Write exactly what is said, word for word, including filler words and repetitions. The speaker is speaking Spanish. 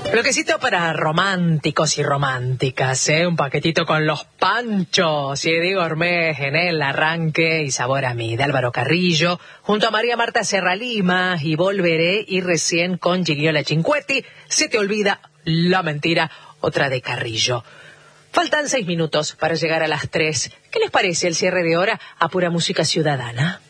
Bloquecito para románticos y románticas, ¿eh? Un paquetito con los Panchos y Diego Ormez en el arranque y Sabor a mí, de Álvaro Carrillo, junto a María Marta Serra Lima y Volveré, y recién con Gigliola Cinquetti, Se te olvida la mentira, otra de Carrillo. Faltan seis minutos para llegar a las tres. ¿Qué les parece el cierre de hora a pura música ciudadana?